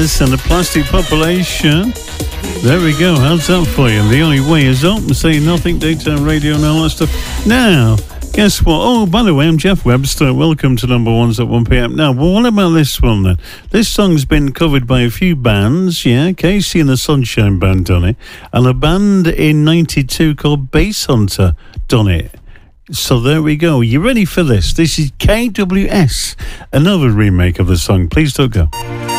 Tigers and the Plastic Population. There we go. How's that for you? The only way is up. Say nothing, daytime radio and all that stuff. Now, guess what? Oh, by the way, I'm Jeff Webster. Welcome to Number Ones at 1 p.m. Now, well, what about this one then? This song's been covered by a few bands, yeah? Casey and the Sunshine Band done it. And a band in 92 called Bass Hunter done it. So there we go. You ready for this? This is KWS, another remake of the song. Please don't go.